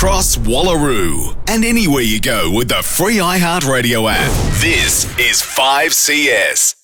across Wallaroo and anywhere you go with the free iHeartRadio app. This is 5CS.